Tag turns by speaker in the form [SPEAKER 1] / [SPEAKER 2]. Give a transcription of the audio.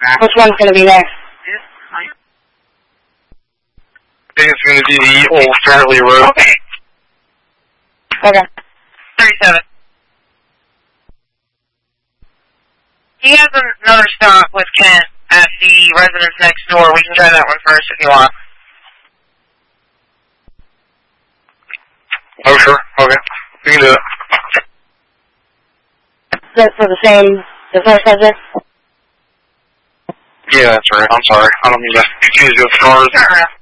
[SPEAKER 1] Which one's going to be next?
[SPEAKER 2] I think it's going to be the old Fairley Road.
[SPEAKER 3] Okay.
[SPEAKER 1] Okay.
[SPEAKER 3] 37. He has another stop with Kent at the residence next door. We can try that one first if you want.
[SPEAKER 2] Oh, sure. Okay. We can do it.
[SPEAKER 1] Is that for the same subject?
[SPEAKER 2] Yeah, that's right. I'm sorry. I don't mean to confuse you with cars.